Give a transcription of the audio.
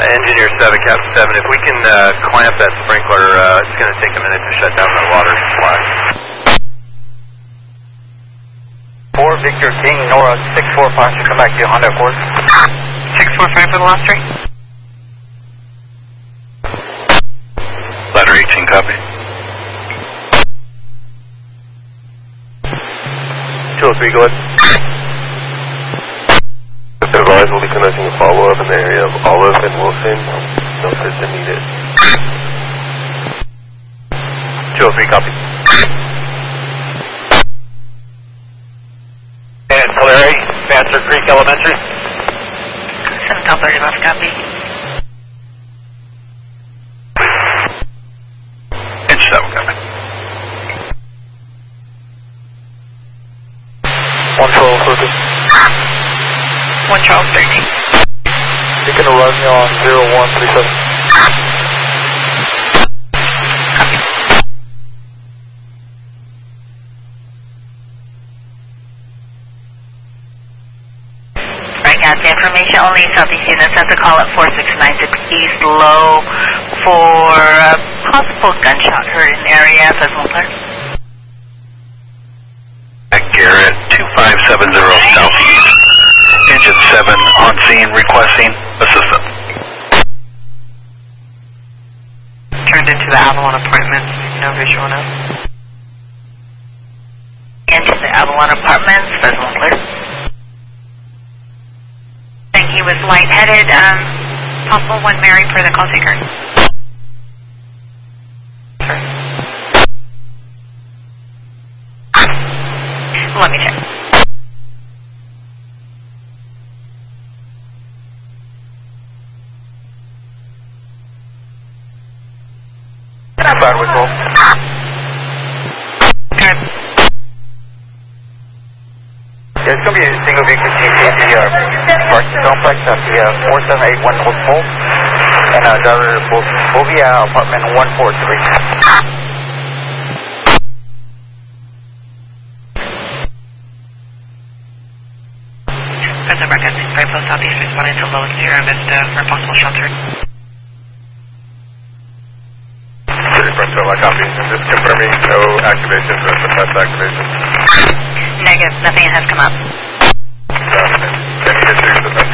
Engineer 7, Captain 7, if we can clamp that sprinkler, it's going to take a minute to shut down the water supply. 4, Victor King, Nora 645, should come back to you, Honda Accord. 645 for the last three. Ladder 18, copy. 203, go ahead. Advise will be conducting a follow-up in the area of Olive and Wilson. No system needed. 203, copy. And Larry, Vassar Creek Elementary. 730 left, copy. Inch 7, copy. 112, Lucas. 112, 13. You can run me on 0137. Right, got the information only. Southeast unit sent a call at 4696 East Low for a possible gunshot heard in the area. Physical clear. Garrett 2570 Southeast. Engine 7 on scene requesting assistance. Turned into the Avalon Apartments. No visual now. Into the Avalon Apartments. Physical clear. I think he was lightheaded. Possible 1 Mary for the call taker. Let me check. Fire whistle. Okay. Yeah, it's going to be a single vehicle chief at the parking complex at the 4781 North Pole. And driver will be at apartment 143. Post Southeast responding to Low Sierra Vista for possible shelter. City Frontal, I copy. Just confirming no activations or suppressed activations. Negative, nothing has come up. Any issues with that?